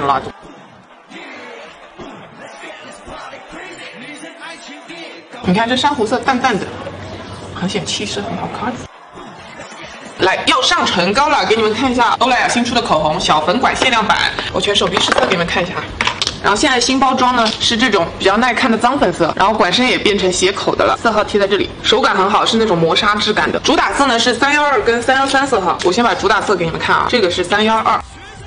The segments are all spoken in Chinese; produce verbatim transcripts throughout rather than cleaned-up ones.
的啦。你看这珊瑚色淡淡的，很显气势，很好看。来，要上唇膏了，给你们看一下欧莱雅新出的口红小粉管限量版，我全手臂试色给你们看一下。然后现在新包装呢是这种比较耐看的脏粉色，然后管身也变成斜口的了，色号贴在这里，手感很好，是那种磨砂质感的。主打色呢是三一二跟三一三色号，我先把主打色给你们看啊，这个是三一二。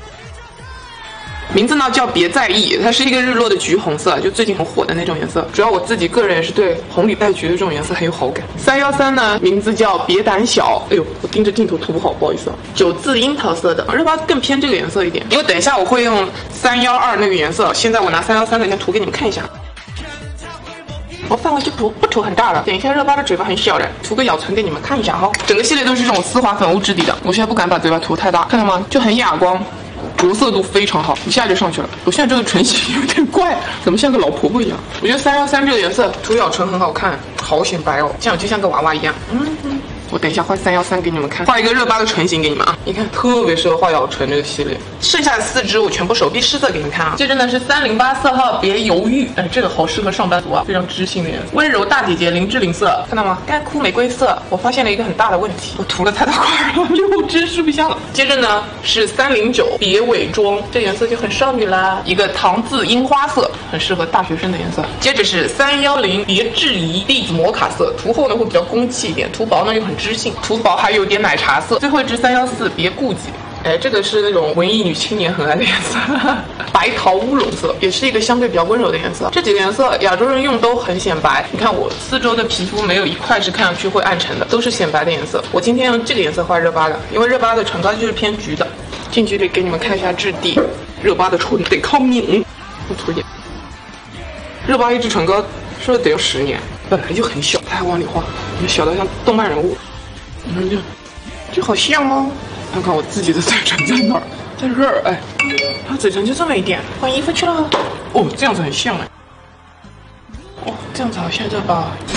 名字呢叫别在意，它是一个日落的橘红色，就最近很火的那种颜色。主要我自己个人也是对红里带橘的这种颜色很有好感。三一三呢，名字叫别胆小。哎呦，我盯着镜头涂不好，不好意思啊。九字樱桃色的，热巴更偏这个颜色一点，因为等一下我会用三一二那个颜色，现在我拿三一三的先涂给你们看一下。我范围就涂不涂很大了，等一下热巴的嘴巴很小的，涂个咬唇给你们看一下哈。整个系列都是这种丝滑粉雾质地的，我现在不敢把嘴巴涂太大，看到吗？就很哑光。着色度非常好，一下就上去了。我现在这个唇型有点怪，怎么像个老婆婆一样？我觉得三一三这个颜色涂咬唇很好看，好显白哦，这样就像个娃娃一样。嗯嗯。我等一下画三一三给你们看，画一个热巴的唇型给你们啊！你看，特别适合画咬唇这个系列。剩下的四支我全部手臂试色给你们看啊。这支呢是三零八色号，别犹豫。哎，这个好适合上班族啊，非常知性的颜色，温柔大姐姐林志玲色，看到吗？干枯玫瑰色。我发现了一个很大的问题，我涂了太大块了，六支试不下了。接着呢是三零九，别伪装，这颜色就很少女啦。一个糖渍樱花色，很适合大学生的颜色。接着是三一零，别质疑栗子摩卡色，涂后呢会比较攻气一点，涂薄呢又很知性，涂薄还有点奶茶色。最后一支三一四，别顾忌。哎，这个是那种文艺女青年很爱的颜色，白桃乌龙色，也是一个相对比较温柔的颜色。这几个颜色亚洲人用都很显白，你看我四周的皮肤没有一块是看上去会暗沉的，都是显白的颜色。我今天用这个颜色画热巴的，因为热巴的唇膏就是偏橘的。近距离给你们看一下质地，热巴的唇得靠拧。我涂一点。热巴一支唇膏是不是得有十年？本来就很小，它还往里画，小到像动漫人物。你看这，这好像哦。看看我自己的嘴唇在哪儿，在这儿。哎，它嘴唇就这么一点，换衣服去了。哦，这样子很像哎。哦，这样子好像热巴。